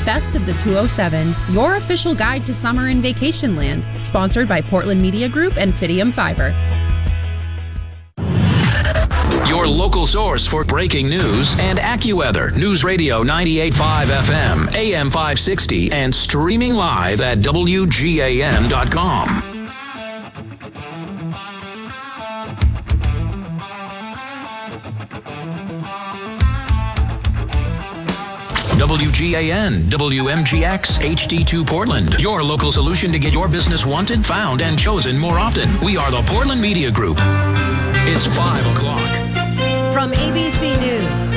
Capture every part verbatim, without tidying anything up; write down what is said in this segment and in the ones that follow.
Best of the two oh seven, your official guide to summer in vacation land. Sponsored by Portland Media Group and Fidium Fiber. Your local source for breaking news and AccuWeather. News Radio ninety-eight point five F M, A M five sixty, and streaming live at W G A N dot com. W G A N, W M G X, H D two Portland. Your local solution to get your business wanted, found, and chosen more often. We are the Portland Media Group. It's five o'clock. From A B C News,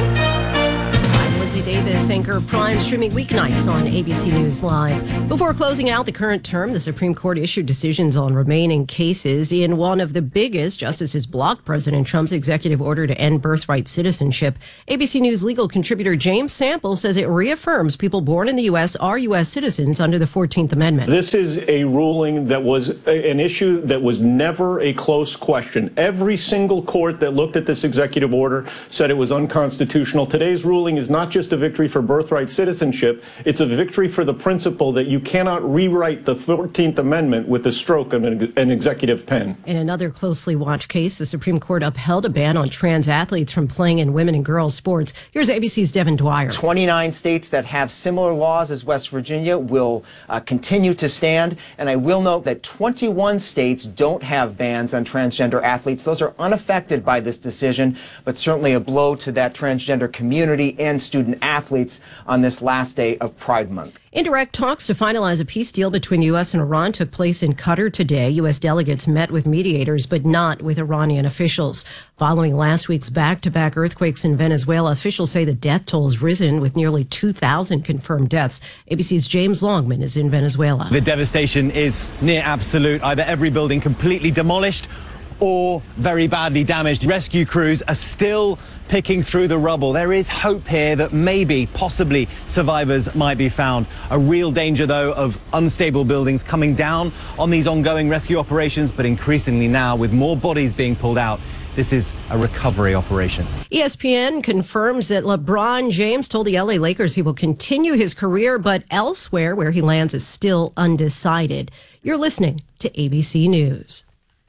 I'm Lindsay Davis, anchor Prime, streaming weeknights on A B C News Live. Before closing out the current term, the Supreme Court issued decisions on remaining cases. In one of the biggest, justices blocked President Trump's executive order to end birthright citizenship. A B C News legal contributor James Sample says it reaffirms people born in the U S are U S citizens under the fourteenth Amendment. This is a ruling that was an issue that was never a close question. Every single court that looked at this executive order said it was unconstitutional. Today's ruling is not just a victory for birthright citizenship, it's a victory for the principle that you cannot rewrite the fourteenth Amendment with the stroke of an, an executive pen. In another closely watched case, the Supreme Court upheld a ban on trans athletes from playing in women and girls sports. Here's A B C's Devin Dwyer. twenty-nine states that have similar laws as West Virginia will uh, continue to stand. And I will note that twenty-one states don't have bans on transgender athletes. Those are unaffected by this decision, but certainly a blow to that transgender community and student athletes on this last day of Pride Month. Indirect talks to finalize a peace deal between U S and Iran took place in Qatar today. U S delegates met with mediators, but not with Iranian officials. Following last week's back-to-back earthquakes in Venezuela, officials say the death toll has risen with nearly two thousand confirmed deaths. A B C's James Longman is in Venezuela. The devastation is near absolute. Either every building completely demolished or very badly damaged. Rescue crews are still picking through the rubble. There is hope here that maybe, possibly, survivors might be found. A real danger, though, of unstable buildings coming down on these ongoing rescue operations, but increasingly now, with more bodies being pulled out, this is a recovery operation. E S P N confirms that LeBron James told the L A Lakers he will continue his career, but elsewhere where he lands is still undecided. You're listening to A B C News.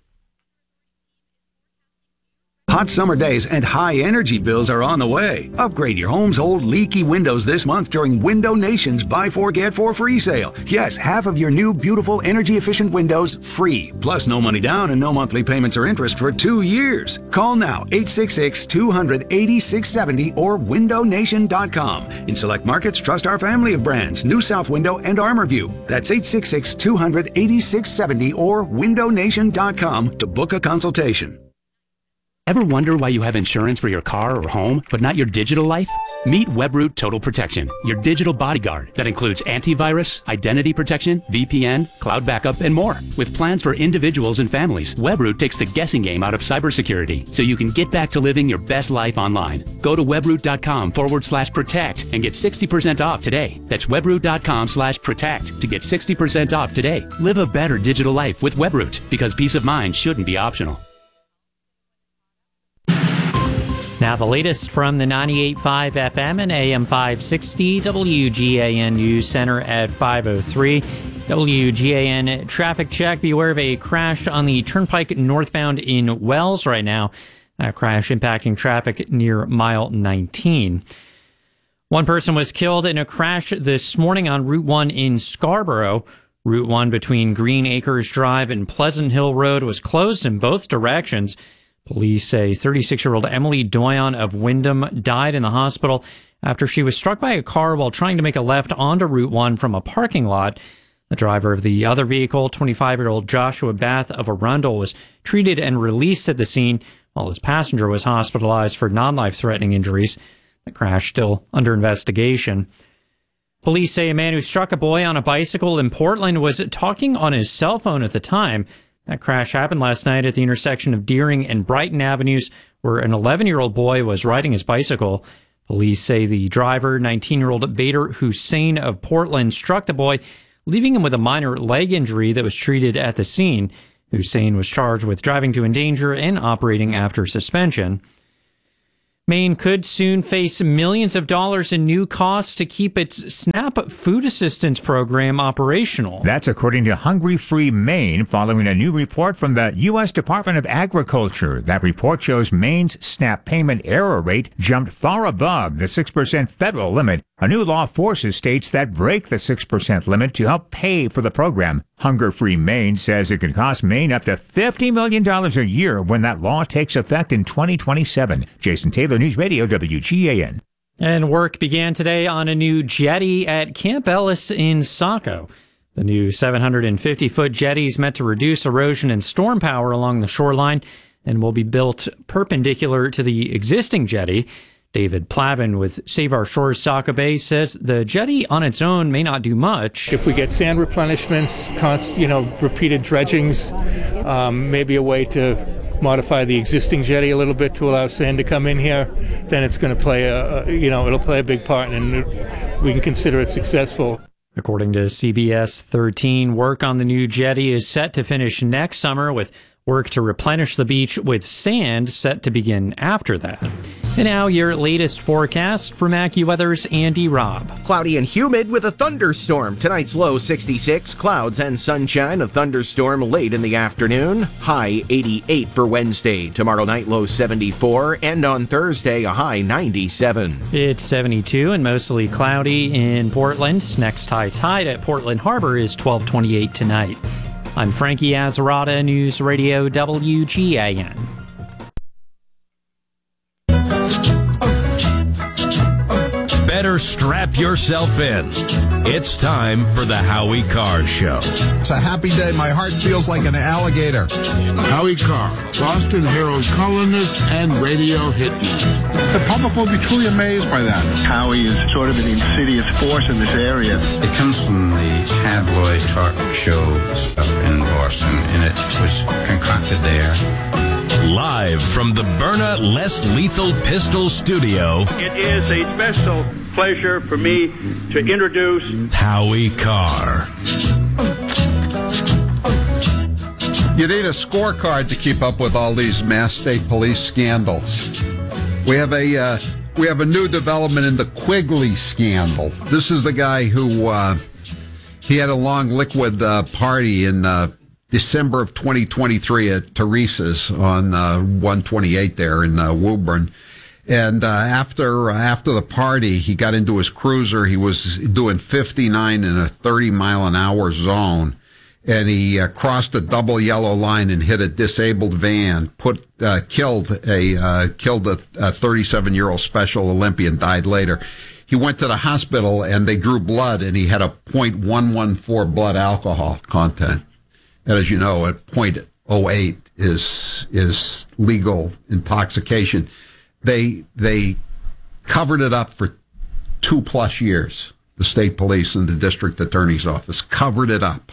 Hot summer days and high energy bills are on the way. Upgrade your home's old leaky windows this month during Window Nation's Buy Four Get Four free sale. Yes, half of your new beautiful energy efficient windows free. Plus no money down and no monthly payments or interest for two years. Call now eight six six, two hundred, eighty-six seventy or window nation dot com. In select markets, trust our family of brands, New South Window and ArmorView. That's eight six six, two hundred, eighty-six seventy or window nation dot com to book a consultation. Ever wonder why you have insurance for your car or home, but not your digital life? Meet Webroot Total Protection, your digital bodyguard that includes antivirus, identity protection, V P N, cloud backup, and more. With plans for individuals and families, Webroot takes the guessing game out of cybersecurity so you can get back to living your best life online. Go to webroot.com forward slash protect and get sixty percent off today. That's webroot.com slash protect to get sixty percent off today. Live a better digital life with Webroot, because peace of mind shouldn't be optional. Now the latest from the ninety-eight point five F M and A M five sixty W G A N News Center at five oh three. W G A N traffic check. Be aware of a crash on the Turnpike northbound in Wells right now. A crash impacting traffic near mile nineteen. One person was killed in a crash this morning on Route one in Scarborough. Route one between Green Acres Drive and Pleasant Hill Road was closed in both directions. Police say thirty-six-year-old Emily Doyon of Wyndham died in the hospital after she was struck by a car while trying to make a left onto Route one from a parking lot. The driver of the other vehicle, twenty-five-year-old Joshua Bath of Arundel, was treated and released at the scene, while his passenger was hospitalized for non-life-threatening injuries. The crash still under investigation. Police say a man who struck a boy on a bicycle in Portland was talking on his cell phone at the time. That crash happened last night at the intersection of Deering and Brighton Avenues, where an eleven-year-old boy was riding his bicycle. Police say the driver, nineteen-year-old Bader Hussein of Portland, struck the boy, leaving him with a minor leg injury that was treated at the scene. Hussein was charged with driving to endanger and operating after suspension. Maine could soon face millions of dollars in new costs to keep its SNAP food assistance program operational. That's according to Hungry Free Maine, following a new report from the U S Department of Agriculture. That report shows Maine's SNAP payment error rate jumped far above the six percent federal limit. A new law forces states that break the six percent limit to help pay for the program. Hunger Free Maine says it could cost Maine up to fifty million dollars a year when that law takes effect in twenty twenty-seven. Jason Taylor, News Radio, W G A N. And work began today on a new jetty at Camp Ellis in Saco. The new seven hundred fifty foot jetty is meant to reduce erosion and storm power along the shoreline and will be built perpendicular to the existing jetty. David Plavin with Save Our Shores Saco Bay says the jetty on its own may not do much. If we get sand replenishments, const, you know, repeated dredgings, um, maybe a way to modify the existing jetty a little bit to allow sand to come in here, then it's going to play a, a, you know, it'll play a big part, and it, we can consider it successful. According to C B S thirteen, work on the new jetty is set to finish next summer, with work to replenish the beach with sand set to begin after that. And now your latest forecast from AccuWeather's Andy Robb. Cloudy and humid with a thunderstorm. Tonight's low sixty-six, clouds and sunshine. A thunderstorm late in the afternoon. High eighty-eight for Wednesday. Tomorrow night low seventy-four, and on Thursday a high ninety-seven. It's seventy-two and mostly cloudy in Portland. Next high tide at Portland Harbor is twelve twenty-eight tonight. I'm Frankie Azarata, News Radio W G A N. Better strap yourself in. It's time for the Howie Carr Show. It's a happy day. My heart feels like an alligator. Howie Carr, Boston Herald columnist and radio hit man. The public will be truly amazed by that. Howie is sort of an insidious force in this area. It comes from the tabloid talk show stuff in Boston, and it was concocted there. Live from the Byrna Less Lethal Pistol Studio, it is a special pleasure for me to introduce Howie Carr. You need a scorecard to keep up with all these Mass State Police scandals. We have a uh, we have a new development in the Quigley scandal. This is the guy who uh, he had a long liquid uh, party in uh, December of twenty twenty-three at Teresa's on uh, one twenty-eight there in uh, Woburn. And uh, after uh, after the party, he got into his cruiser. He was doing fifty-nine in a thirty mile an hour zone, and he uh, crossed a double yellow line and hit a disabled van. Put uh, killed a uh, killed a thirty-seven year old Special Olympian. Died later. He went to the hospital and they drew blood, and he had a point one one four blood alcohol content. And as you know, at point oh eight is is legal intoxication. They they covered it up for two plus years. The state police and the district attorney's office covered it up.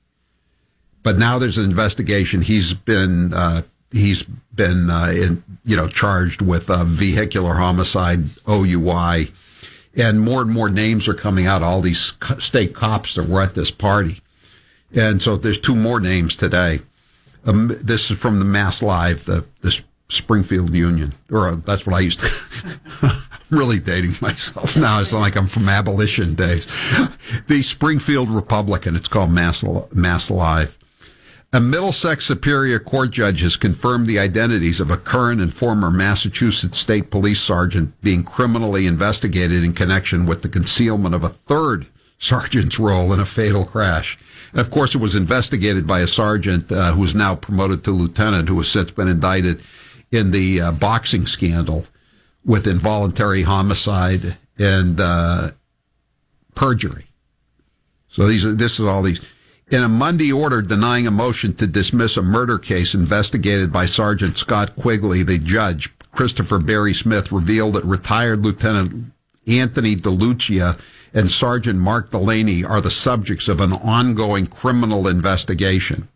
But now there's an investigation. He's been uh, he's been uh, in, you know charged with uh, vehicular homicide, O U I, and more and more names are coming out. All these state cops that were at this party, and so there's two more names today. Um, this is from the Mass Live, the this. Springfield Union, or uh, that's what I used to. Really dating myself now. It's like I'm from abolition days. The Springfield Republican. It's called Mass Mass Live. A Middlesex Superior Court judge has confirmed the identities of a current and former Massachusetts State Police sergeant being criminally investigated in connection with the concealment of a third sergeant's role in a fatal crash. And of course, it was investigated by a sergeant uh, who is now promoted to lieutenant, who has since been indicted in the uh, boxing scandal with involuntary homicide and uh, perjury. So these are, this is all these. In a Monday order denying a motion to dismiss a murder case investigated by Sergeant Scott Quigley, the judge, Christopher Barry Smith, revealed that retired Lieutenant Anthony DeLucia and Sergeant Mark Delaney are the subjects of an ongoing criminal investigation.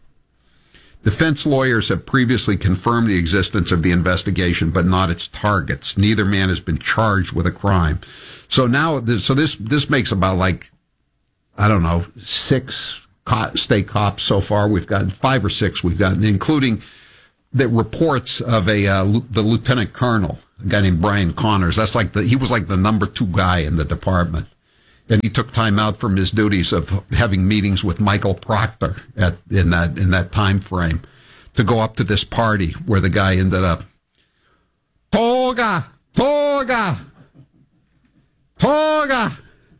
Defense lawyers have previously confirmed the existence of the investigation, but not its targets. Neither man has been charged with a crime. So now, so this this makes about like, I don't know, six co- state cops so far. We've gotten five or six we've gotten, including the reports of a uh, the lieutenant colonel a guy named Brian Connors. That's like the he was like the number two guy in the department. And he took time out from his duties of having meetings with Michael Proctor at in that in that time frame to go up to this party where the guy ended up. Toga, toga, toga.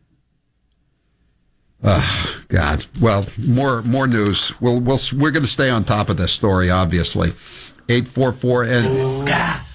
Oh, God. Well, more more news. We'll, we'll, we're going to stay on top of this story, obviously. eight four four and